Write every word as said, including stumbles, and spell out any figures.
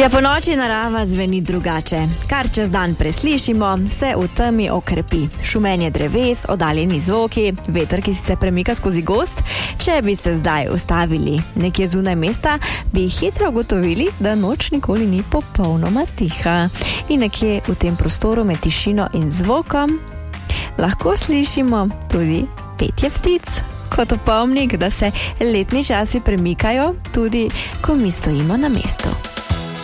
Ja, po noči narava zveni drugače. Kar čez dan preslišimo, se v temi okrepi. Šumenje dreves, oddaljeni zvoki, veter, ki se premika skozi gozd. Če bi se zdaj ustavili nekje zunaj mesta, bi hitro ugotovili, da noč nikoli ni popolnoma tiha. In nekje v tem prostoru med tišino in zvokom lahko slišimo tudi petje ptic. Kot opomnik, da se letni časi premikajo, tudi ko mi stojimo na mestu.